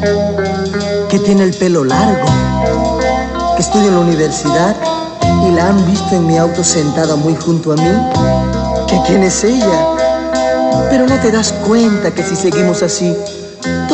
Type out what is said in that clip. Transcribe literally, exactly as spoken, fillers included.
que tiene el pelo largo, que estudia en la universidad y la han visto en mi auto sentada muy junto a mí. ¿Que quién es ella? Pero no te das cuenta que si seguimos así,